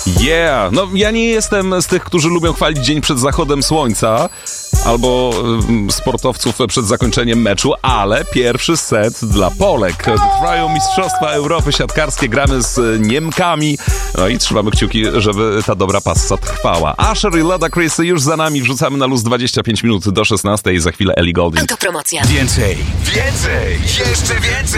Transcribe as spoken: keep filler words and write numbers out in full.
Yeah! No ja nie jestem z tych, którzy lubią chwalić dzień przed zachodem słońca albo y, sportowców przed zakończeniem meczu, ale pierwszy set dla Polek. Trwają Mistrzostwa Europy siatkarskie, gramy z Niemkami, no i trzymamy kciuki, żeby ta dobra passa trwała. Usher i Ludacris już za nami, wrzucamy na luz dwadzieścia pięć minut do szesnastej, za chwilę Ellie Goulding. Autopromocja. Więcej, więcej, jeszcze więcej.